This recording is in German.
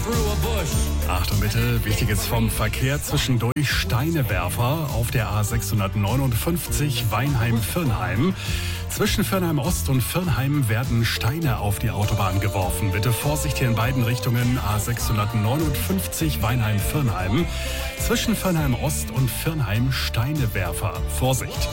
Achtung bitte, Wichtiges vom Verkehr: zwischendurch Steinewerfer auf der A659 Weinheim-Virnheim. Zwischen Virnheim Ost und Virnheim werden Steine auf die Autobahn geworfen. Bitte Vorsicht hier in beiden Richtungen. A659 Weinheim-Virnheim. Zwischen Virnheim Ost und Virnheim Steinewerfer. Vorsicht!